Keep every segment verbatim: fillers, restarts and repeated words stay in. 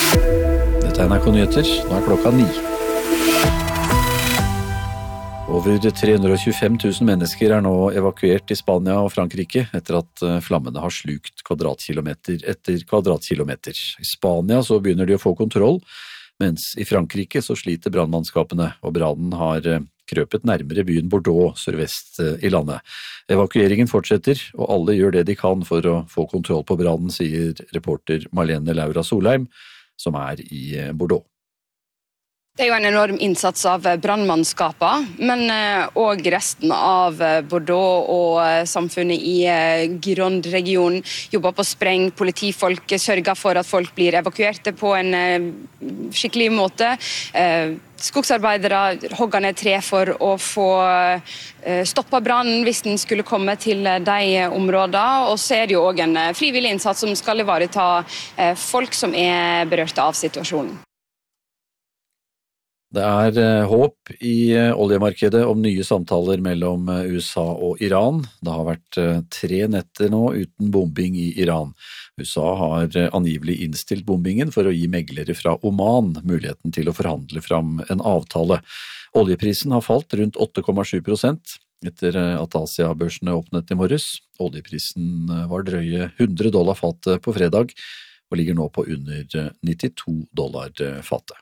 Dette er N R K Nyheter, nå er klokka ni. Over tre hundre og tjuefem tusen mennesker er nå evakuert i Spania og Frankrike etter at flammene har slukt kvadratkilometer etter kvadratkilometer. I Spania så begynner de å få kontroll, mens i Frankrike så sliter brannmannskapene, og brannen har krøpet nærmere byen Bordeaux sørvest i landet. Evakueringen fortsetter, og alle gjør det de kan for å få kontroll på brannen, sier reporter Marlene Laura Solheim, som er i Bordeaux. Det er jo en enorm innsats av brannmannskapet, men også resten av Bordeaux og samfunnet i Gironde-regionen jobber på spreng. Politifolk sørger for at folk blir evakuerte på en skikkelig måte. Skogsarbeidere hogger ned tre for å få stoppet brannen hvis den skulle komme til de områdene. Og så er det jo også en frivillig innsats som skal ivareta folk som er berørte av situasjonen. Det er håp i oljemarkedet om nye samtaler mellom U S A og Iran. Det har vært tre netter nå uten bombing i Iran. U S A har angivelig innstilt bombingen for å gi meglere fra Oman muligheten til å forhandle fram en avtale. Oljeprisen har falt rundt åtte komma sju prosent etter at Asia-børsene åpnet i morges. Oljeprisen var drøye hundre dollar fatet på fredag og ligger nå på under nittito dollar fatet.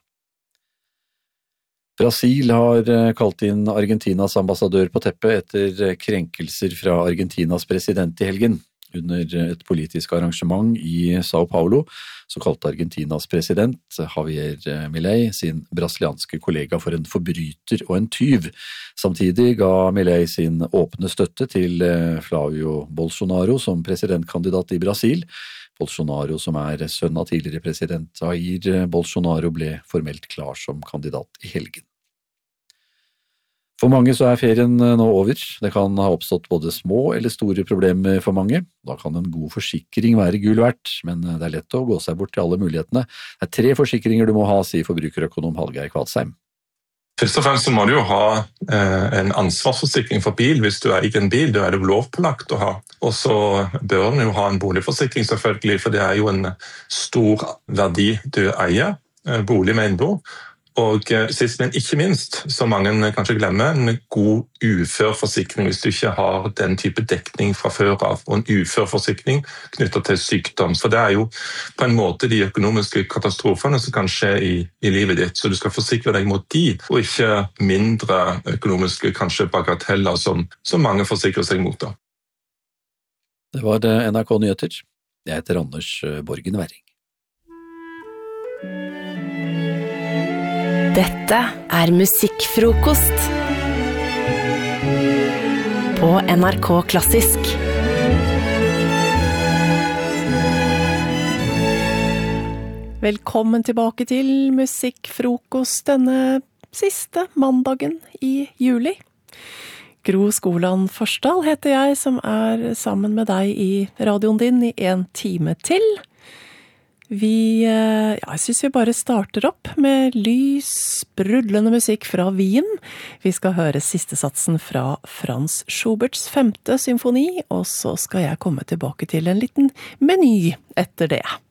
Brasil har kalt inn Argentinas ambassadør på teppet etter krenkelser fra Argentinas president i helgen. Under et politisk arrangement i São Paulo så kalte Argentinas president Javier Milei sin brasilianske kollega for en forbryter og en tyv. Samtidig ga Milei sin åpne støtte til Flavio Bolsonaro som presidentkandidat i Brasil. Bolsonaro, som er sønn av tidligere president Jair Bolsonaro, ble formelt klar som kandidat i helgen. For mange så er ferien nå over. Det kan ha oppstått både små eller store problemer for mange. Da kan en god forsikring være gull verdt, men det er lett å gå seg bort til alle mulighetene. Det er tre forsikringer du må ha, sier forbrukerøkonom Hallgeir Kvadsheim. Først og fremst så må du jo ha eh, en ansvarsforsikring for bil. Hvis du eier en bil, da er det lovpålagt å ha. Og så bør du jo ha en boligforsikring selvfølgelig, for det er jo en stor verdi du eier, eh, bolig med innbo. Og eh, sist, men ikke minst, så mange kanskje glemmer, en god uførforsikring hvis du ikke har den type dekning fra før av, og en uførforsikring knyttet til sykdom. For det er jo på en måte de økonomiske katastrofene som kan skje i, i livet ditt, så du skal forsikre deg mot de, og ikke mindre økonomiske kanskje bagateller som, som mange forsikrer seg mot. Da. Det var N R K Nyheter. Jeg heter Anders Borgen Werring. Dette er musikkfrokost på N R K Klassisk. Velkommen tilbake til musikkfrokost denne siste mandagen i juli. Gro Skoland Forsdal heter jeg, som er sammen med deg i radioen din i en time til. Vi, ja, jeg synes vi bare starter opp med lys, sprudlende musikk fra Wien. Vi skal høre siste satsen fra Franz Schuberts femte symfoni, og så skal jeg komme tilbake til en liten meny etter det.